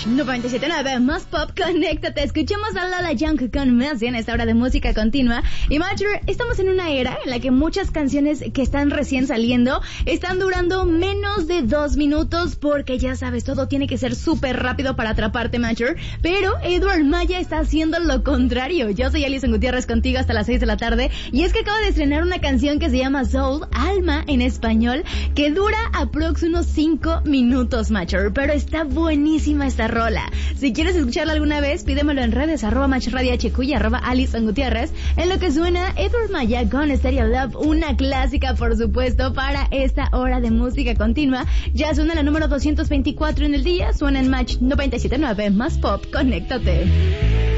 Match 97.9 más pop, conéctate. Escuchemos a Lola Young con Messi en esta hora de música continua. Y Matcher, estamos en una era en la que muchas canciones que están recién saliendo están durando menos de 2 minutos, porque ya sabes, todo tiene que ser súper rápido para atraparte, Matcher. Pero Edward Maya está haciendo lo contrario. Yo soy Alison Gutiérrez contigo hasta las 6 de la tarde, y es que acaba de estrenar una canción que se llama Soul, Alma en español, que dura aprox unos 5 minutos, Matcher, pero está buenísima esta rola. Si quieres escucharla alguna vez, pídemelo en redes, @MatchRadioHQ y @Alison Gutiérrez, en lo que suena Edward Maya con Stereo Love, una clásica, por supuesto, para esta hora de música continua. Ya suena la número 224 en el día, suena en Match 97.9 más pop, conéctate.